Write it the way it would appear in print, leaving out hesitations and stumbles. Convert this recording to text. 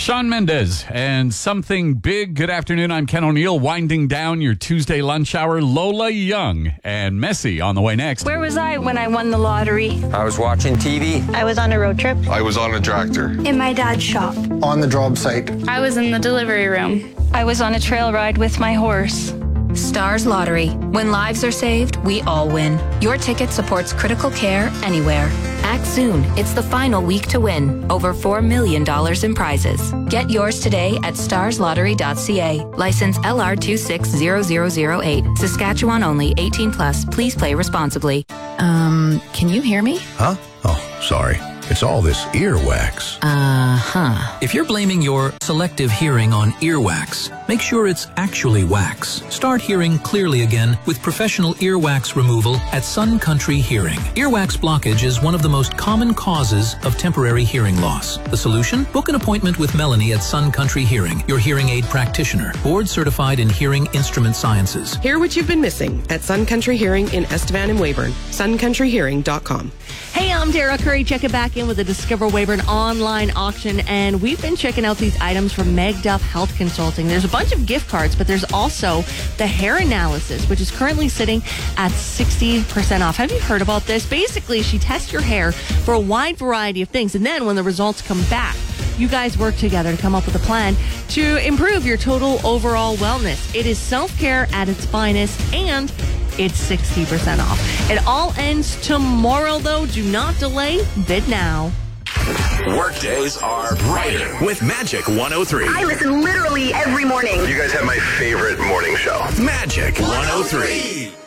Shawn Mendes and Something Big. Good afternoon. I'm Ken O'Neill, winding down your Tuesday lunch hour. Lola Young and Messi on the way next. Where was I when I won the lottery? I was watching TV. I was on a road trip. I was on a tractor. In my dad's shop. On the job site. I was in the delivery room. I was on a trail ride with my horse. Stars Lottery. When lives are saved, we all win. Your ticket supports critical care anywhere. Act soon. It's the final week to win. Over $4 million in prizes. Get yours today at starslottery.ca. License LR260008. Saskatchewan only. 18 plus. Please play responsibly. Can you hear me? Huh? Oh, sorry. It's all this earwax. If you're blaming your selective hearing on earwax, make sure it's actually wax. Start hearing clearly again with professional earwax removal at Sun Country Hearing. Earwax blockage is one of the most common causes of temporary hearing loss. The solution? Book an appointment with Melanie at Sun Country Hearing, your hearing aid practitioner, board certified in hearing instrument sciences. Hear what you've been missing at Sun Country Hearing in Estevan and Weyburn. suncountryhearing.com. Hey, I'm Dara Curry. Checking back in with the Discover Weyburn online auction, and we've been checking out these items from Meg Duff Health Consulting. There's a bunch of gift cards, but there's also the hair analysis, which is currently sitting at 60% off. Have you heard about this? Basically, she tests your hair for a wide variety of things, and then when the results come back, you guys work together to come up with a plan to improve your total overall wellness. It is self-care at its finest, and it's 60% off. It all ends tomorrow, though. Do not delay. Bid now. Workdays are brighter with Magic 103. I listen literally every morning. You guys have my favorite morning show. Magic 103.